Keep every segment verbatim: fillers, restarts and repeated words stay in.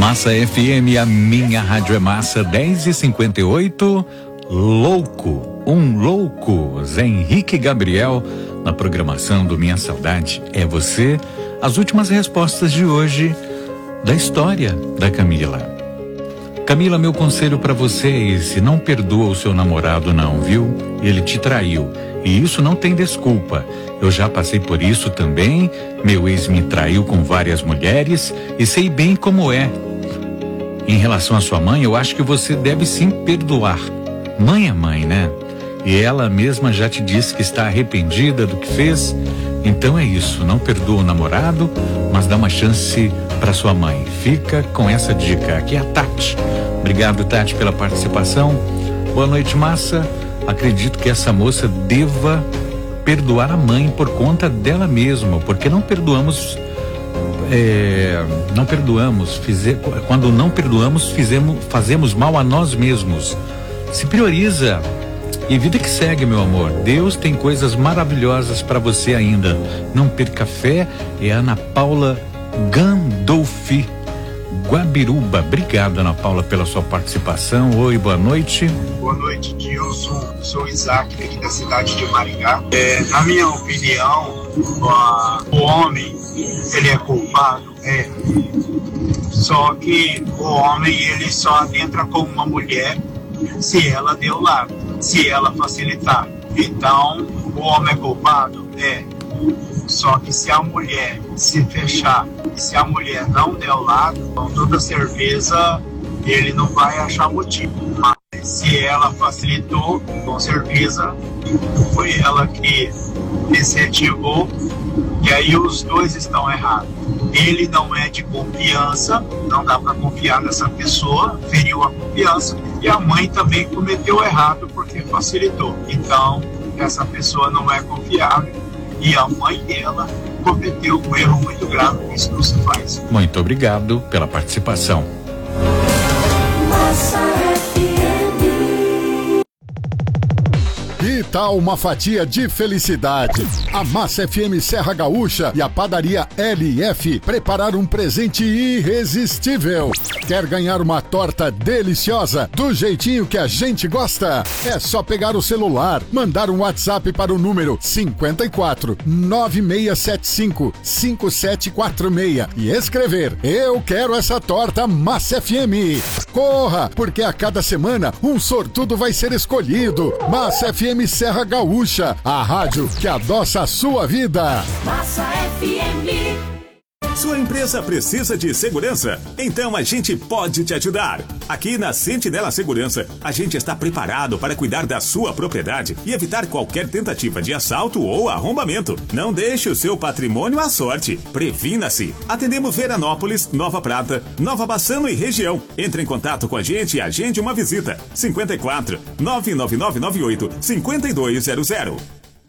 Massa F M, a minha rádio é massa, dez e cinquenta e oito. Louco, um louco, Zé Henrique Gabriel, na programação do Minha Saudade é Você. As últimas respostas de hoje da história da Camila. Camila, meu conselho pra você é esse: não perdoa o seu namorado não, viu? Ele te traiu e isso não tem desculpa. Eu já passei por isso também. Meu ex me traiu com várias mulheres e sei bem como é. Em relação à sua mãe, eu acho que você deve sim perdoar. Mãe é mãe, né? E ela mesma já te disse que está arrependida do que fez. Então é isso, não perdoa o namorado, mas dá uma chance para sua mãe. Fica com essa dica. Aqui é a Tati. Obrigado, Tati, pela participação. Boa noite, massa. Acredito que essa moça deva perdoar a mãe por conta dela mesma, porque não perdoamos, é, não perdoamos, fize, quando não perdoamos, fizemos, fazemos mal a nós mesmos. Se prioriza e vida que segue, meu amor. Deus tem coisas maravilhosas para você ainda. Não perca fé. É Ana Paula Gandolfi, Guabiruba. Obrigado, Ana Paula, pela sua participação. Oi, boa noite. Boa noite, Dilson. Sou Isaac, aqui da cidade de Maringá. É, na minha opinião, o homem, ele é culpado, é. Só que o homem, ele só entra com uma mulher se ela deu lado, se ela facilitar. Então, o homem é culpado? É. Só que se a mulher se fechar, se a mulher não der o lado, com toda certeza ele não vai achar motivo. Mas se ela facilitou, com certeza foi ela que incentivou, e aí os dois estão errados. Ele não é de confiança, não dá para confiar nessa pessoa, feriu a confiança, e a mãe também cometeu errado porque facilitou. Então, essa pessoa não é confiável e a mãe dela cometeu um erro muito grave, isso não se faz. Muito obrigado pela participação. Que tal uma fatia de felicidade? A Massa F M Serra Gaúcha e a padaria L F prepararam um presente irresistível. Quer ganhar uma torta deliciosa do jeitinho que a gente gosta? É só pegar o celular, mandar um WhatsApp para o número cinco quatro nove seis sete cinco cinco sete quatro seis e escrever: eu quero essa torta Massa F M. Corra, porque a cada semana um sortudo vai ser escolhido. Massa F M Serra Gaúcha, a rádio que adoça a sua vida. Massa F M. Sua empresa precisa de segurança? Então a gente pode te ajudar. Aqui na Sentinela Segurança, a gente está preparado para cuidar da sua propriedade e evitar qualquer tentativa de assalto ou arrombamento. Não deixe o seu patrimônio à sorte. Previna-se. Atendemos Veranópolis, Nova Prata, Nova Bassano e região. Entre em contato com a gente e agende uma visita. cinco quatro nove nove nove nove oito cinco dois zero zero.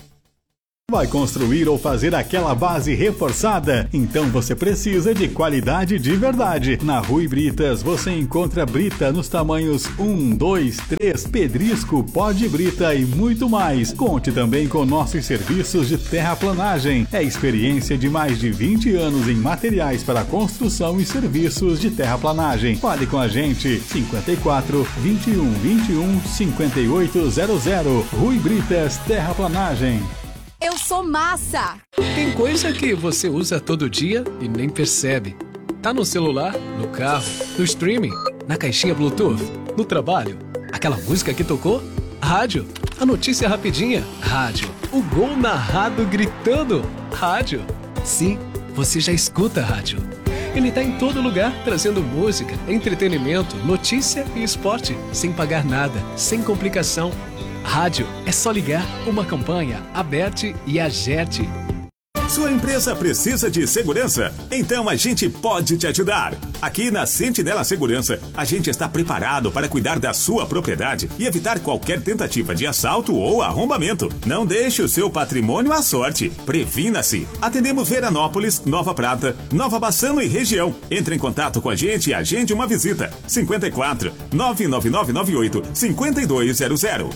Vai construir ou fazer aquela base reforçada? Então você precisa de qualidade de verdade. Na Rui Britas você encontra brita nos tamanhos um, dois, três, pedrisco, pó de brita e muito mais. Conte também com nossos serviços de terraplanagem. É experiência de mais de vinte anos em materiais para construção e serviços de terraplanagem. Fale com a gente. cinco quatro, vinte e um, vinte e um, cinquenta e oito zero zero. Rui Britas Terraplanagem. Eu sou massa! Tem coisa que você usa todo dia e nem percebe. Tá no celular, no carro, no streaming, na caixinha Bluetooth, no trabalho. Aquela música que tocou? Rádio. A notícia rapidinha? Rádio. O gol narrado gritando? Rádio. Sim, você já escuta rádio. Ele tá em todo lugar, trazendo música, entretenimento, notícia e esporte, sem pagar nada, sem complicação. Rádio é só ligar, uma campanha, Aberte e Agerte. Sua empresa precisa de segurança? Então a gente pode te ajudar. Aqui na Sentinela Segurança, a gente está preparado para cuidar da sua propriedade e evitar qualquer tentativa de assalto ou arrombamento. Não deixe o seu patrimônio à sorte. Previna-se. Atendemos Veranópolis, Nova Prata, Nova Bassano e região. Entre em contato com a gente e agende uma visita. cinco quatro nove nove nove nove oito cinco dois zero zero.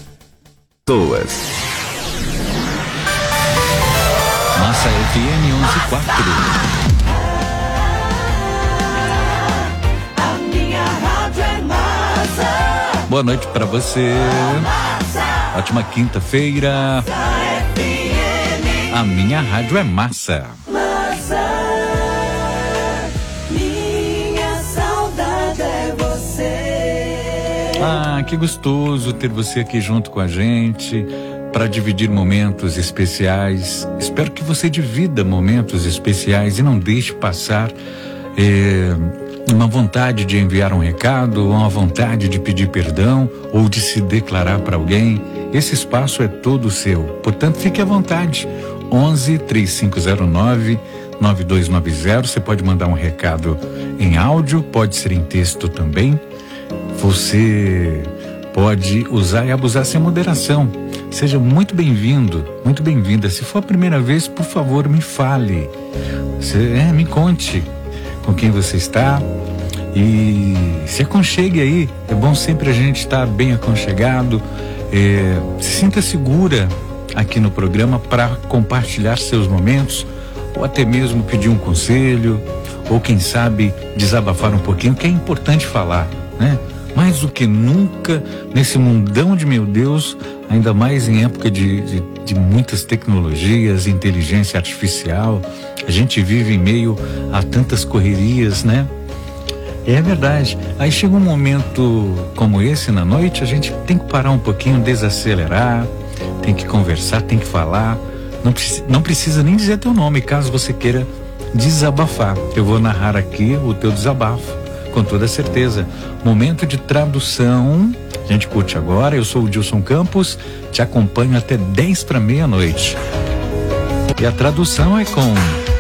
Boas. Massa F M onze quatro. A Boa noite pra você. Ótima quinta-feira. A minha rádio é massa. Minha saudade é você. Ah, que gostoso ter você aqui junto com a gente para dividir momentos especiais. Espero que você divida momentos especiais e não deixe passar eh, uma vontade de enviar um recado, uma vontade de pedir perdão ou de se declarar para alguém. Esse espaço é todo seu, portanto fique à vontade. onze, três cinco zero nove, nove dois nove zero. Você pode mandar um recado em áudio, pode ser em texto também. Você pode usar e abusar sem moderação. Seja muito bem-vindo, muito bem-vinda. Se for a primeira vez, por favor, me fale. Você, é, me conte com quem você está e se aconchegue aí. É bom sempre a gente estar bem aconchegado. É, se sinta segura aqui no programa para compartilhar seus momentos ou até mesmo pedir um conselho ou quem sabe desabafar um pouquinho, que é importante falar, né? Mais do que nunca nesse mundão de meu Deus, ainda mais em época de, de, de muitas tecnologias, inteligência artificial, a gente vive em meio a tantas correrias, né? É verdade. Aí chega um momento como esse na noite, a gente tem que parar um pouquinho, desacelerar, tem que conversar, tem que falar. Não, preci- não precisa nem dizer teu nome, caso você queira desabafar. Eu vou narrar aqui o teu desabafo, com toda certeza. Momento de tradução. A gente curte agora. Eu sou o Dilson Campos, te acompanho até dez para meia-noite. E a tradução é com